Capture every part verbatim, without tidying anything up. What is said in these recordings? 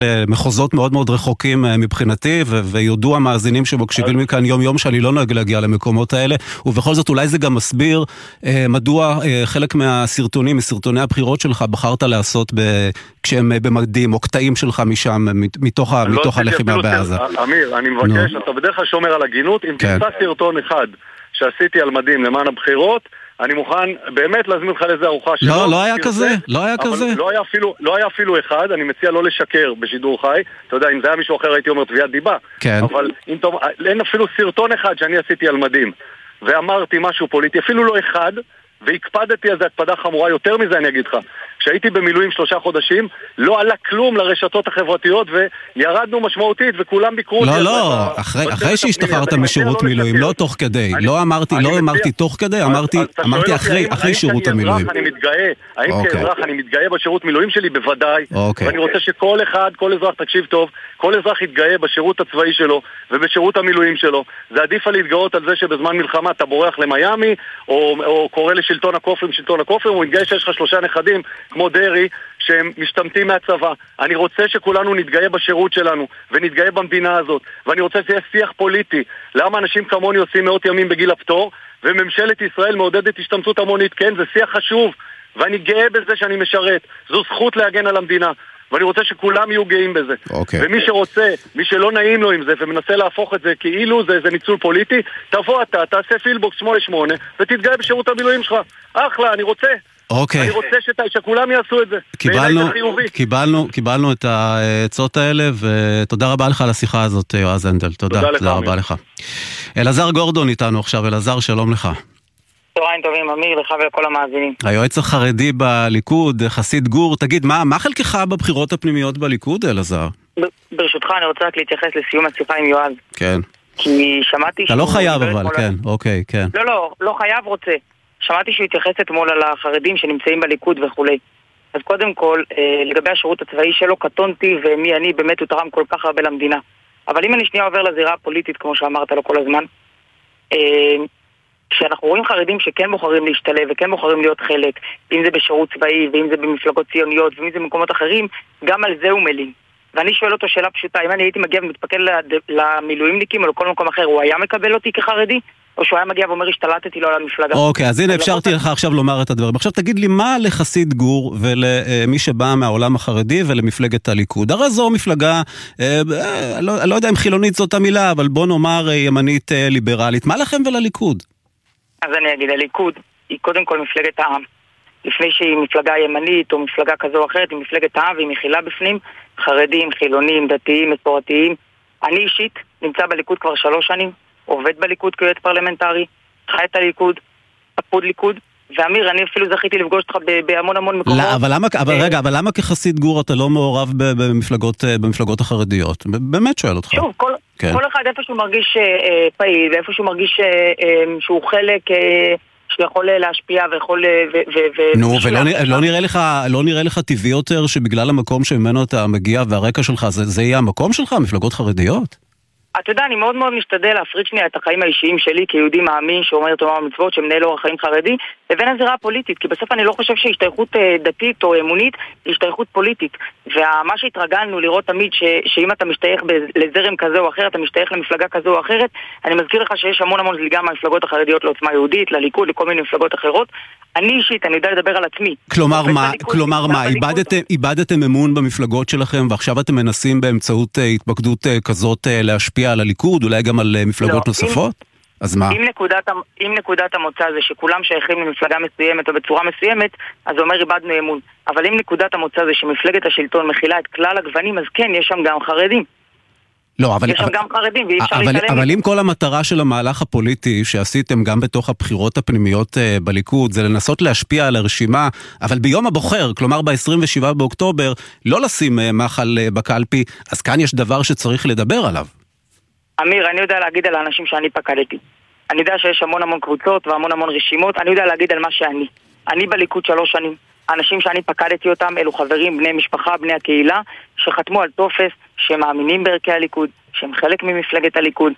מחוזות מאוד מאוד רחוקים מבחינתי, ויודעו המאזינים שמקשיבים מכאן יום יום שאני לא נוהג להגיע למקומות האלה, ובכל זאת אולי זה גם מסביר מדוע חלק מהסרטונים, מסרטוני הבחירות שלך, בחרת לעשות כשהם במדים, או קטעים שלך משם, מתוך הלחימה בעזה. אמיר, אני מבקש, אתה בדרך כלל שומר על הגינות, אם תמצא סרטון אחד שעשיתי על מדים למען הבחירות, אני מוכן באמת להזמין לך לאיזה ארוחה שלו. לא, לא היה כזה, לא היה כזה. לא היה אפילו, לא היה אפילו אחד, אני מציע לא לשקר בשידור חי. אתה יודע, אם זה היה מישהו אחר הייתי אומר תביעת דיבה. כן. אבל אין אפילו סרטון אחד שאני עשיתי על מדים, ואמרתי משהו פוליטי, אפילו לא אחד, והקפדתי על זה הקפדה חמורה. יותר מזה אני אגיד לך, כשהייתי במילואים שלושה חודשים, לא עלה כלום לרשתות החברתיות, וירדנו משמעותית, וכולם ביקרו... לא, לא, אחרי שהשתחררת משירות מילואים, לא תוך כדי, לא אמרתי תוך כדי, אמרתי אחרי שירות המילואים. האם כאזרח אני מתגאה בשירות מילואים שלי? בוודאי. ואני רוצה שכל אחד, כל אזרח, תקשיב טוב, כל אזרח יתגאה בשירות הצבאי שלו, ובשירות המילואים שלו. זה עדיף על להתגאות על זה שבזמן מלחמה אתה בורח למיימי, או קורא לשלטון הכופרים, שלטון הכופרים, הוא יתגאה שיש לך שלושה נכדים, כמו דרי, שהם משתמטים מהצבא. אני רוצה שכולנו נתגאה בשירות שלנו, ונתגאה במדינה הזאת. ואני רוצה שזה יהיה שיח פוליטי. למה אנשים כמוני עושים מאות ימים בגיל הפטור, וממשלת ישראל מעודדת השתמטות המונית? כן, זה שיח חשוב, ואני גאה בזה שאני משרת. זו זכות להגן על המדינה. ואני רוצה שכולם יהיו גאים בזה. Okay. ומי שרוצה, מי שלא נעים לו עם זה, ומנסה להפוך את זה כאילו זה, זה ניצול פוליטי, תבוא אתה, תעשה פילבוקס שמונה שמונה, ותתגאה בשירות המילואים שלך. אחלה, אני רוצה. אוקיי. אני רוצה שת... שכולם יעשו את זה. קיבלנו, קיבלנו, קיבלנו את העצות האלה, ותודה רבה לך על השיחה הזאת, יועז הנדל. תודה, תודה, תודה רבה לך. אלעזר גורדון איתנו עכשיו. אלעזר, שלום לך. צהריים טובים, אמיר, לך ולכל המאזינים. היועץ החרדי בליכוד, חסיד גור, תגיד, מה, מה חלקך בבחירות הפנימיות בליכוד, אלעזר? ברשותך, אני רוצה רק להתייחס לסיום השיחה עם יועז. כן. כי שמעתי... אתה לא חייב אבל, כן, אוקיי, כן. לא, לא, לא חייב, רוצה. שמעתי שהוא התייחס אתמול על החרדים שנמצאים בליכוד וכולי. אז קודם כל, לגבי השירות הצבאי שלו, קטונתי ומי אני, באמת הוא תרם כל כך הרבה למדינה. אבל אם אני שנייה עובר לזירה הפוליטית, כמו שאמרת לו כל הזמן, כשאנחנו רואים חרדים שכן בוחרים להשתלב וכן בוחרים להיות חלק, אם זה בשירות צבאי ואם זה במפלגות ציוניות ואם זה במקומות אחרים, גם על זה הוא מלין. ואני שואל אותו שאלה פשוטה, אם אני הייתי מגיע ומתפקד למילואימניקים או לכל מקום אחר, הוא היה מקבל אותי כחרדי? או שהוא היה מגיע ואומר, השתלטתי לו על המפלגה? אוקיי, אז הנה אפשרתי לך עכשיו לומר את הדברים. עכשיו תגיד לי, מה לחסיד גור ולמי שבא מהעולם החרדי ולמפלגת הליכוד? הרי זו מפלגה, לא יודע אם חילונית זאת המילה, אבל בוא נאמר ימנית ליברלית. מה לכם ולליכוד? אז אני אגיד, הליכוד היא קודם כל מפלגת העם. לפני שהיא מפלגה ימנית או מפלגה כזו או אחרת, היא מפלגת העם והיא מכילה בפנים חרדים, חילונים, דתיים, מסורתיים. אני אישית נמצא בליכוד כבר שלוש שנים, עובד בליכוד כיועץ פרלמנטרי, חי את הליכוד, עפוד ליכוד, ואמיר, אני אפילו זכיתי לפגוש אותך בהמון המון מקומות. לא, אבל למה, אבל רגע, אבל למה כחסיד גור אתה לא מעורב במפלגות, במפלגות החרדיות? באמת שואל אותך. שוב, כל, כן. כל אחד איפה שהוא מרגיש אה, פעיל, ואיפה שהוא מרגיש אה, שהוא חלק... אה, שיכול להשפיע ויכול... נו, ולא נראה לך, לא נראה לך טבעי יותר שבגלל המקום שממנו אתה מגיע והרקע שלך, זה יהיה המקום שלך, מפלגות חרדיות? אתה יודע, אני מאוד מאוד משתדל להפריד שנייה את החיים האישיים שלי כיהודי מאמין שאומר תורה ומצוות, שמנהל אורח חיים חרדי, לבין הזירה הפוליטית, כי בסוף אני לא חושב שהשתייכות דתית או אמונית היא השתייכות פוליטית. ומה שהתרגלנו לראות תמיד ש, שאם אתה משתייך לזרם כזה או אחר, אתה משתייך למפלגה כזו או אחרת, אני מזכיר לך שיש המון המון זליגה מהמפלגות החרדיות לעוצמה יהודית, לליכוד, לכל מיני מפלגות אחרות. אני אישית, אני יודע לדבר על עצמי. כלומר מה, כלומר מה, איבדתם, איבדתם אמון במפלגות שלכם, ועכשיו אתם מנסים באמצעות התפקדות כזאת להשפיע על הליכוד, אולי גם על מפלגות נוספות? אז מה? אם נקודת, אם נקודת המוצא זה שכולם שייכים למפלגה מסוימת או בצורה מסוימת, אז זה אומר איבדנו אמון. אבל אם נקודת המוצא זה שמפלגת השלטון מכילה את כלל הגוונים, אז כן, יש שם גם חרדים. לא, אבל, יש שם אבל, גם חרדים, ואי אפשר אבל, להתעלם. אבל אם כל המטרה של המהלך הפוליטי שעשיתם גם בתוך הבחירות הפנימיות uh, בליכוד, זה לנסות להשפיע על הרשימה, אבל ביום הבוחר, כלומר ב-עשרים ושבעה באוקטובר, לא לשים uh, מחל uh, בקלפי, אז כאן יש דבר שצריך לדבר עליו. אמיר, אני יודע להגיד על האנשים שאני פקדתי. אני יודע שיש המון המון קבוצות והמון המון רשימות, אני יודע להגיד על מה שאני. אני בליכוד שלוש שנים. האנשים שאני פקדתי אותם אלו חברים, בני משפחה, בני הקהילה, שחתמו על טופס, שמאמינים בערכי הליכוד, שהם חלק ממפלגת הליכוד.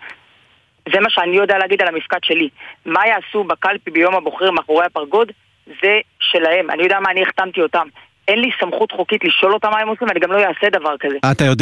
זה מה שאני יודע להגיד על המפקד שלי. מה יעשו בקלפי ביום הבוחר מאחורי הפרגוד? זה שלהם. אני יודע מה אני החתמתי אותם. אין לי סמכות חוקית לשאול אותם מה הם עושים, ואני גם לא אעשה דבר כזה. אתה יודע